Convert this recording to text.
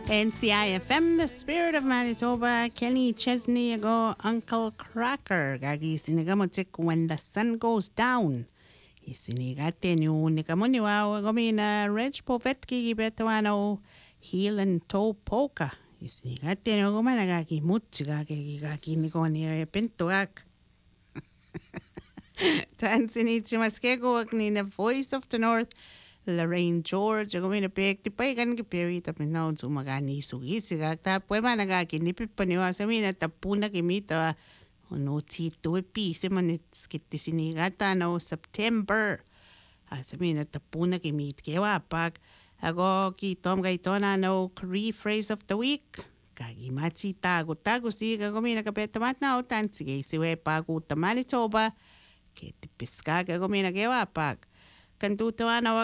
NCIFM, the spirit of Manitoba, Kenny Chesney ago, Uncle Cracker, gagi sinigamotik when the sun goes down. Isinigate nyo nikamuniwa gomina Reg Povetki betuano heel and toe polka. Isinigate nyo gomanagaki mutsigaki gaki nikoni pintuak. Tanzini Maskego ni the voice of the north. Lorraine George, ako may napik, ti pa ikan kipiri, tapi na sumagani sugisi ka, tapos managaki, nipip pa niwa sa mina, tapuna kimita, no tito pi, man skiti sinigata, no September, sa mina tapuna kimit, kewa pag, ako kitom gaitona, no Cree phrase of the week, kagi matsi tago si, ako may nakapetamat na utan, sige, siwe pag uta Manitoba, kiti piska, ako may nagewa pag, kantutawan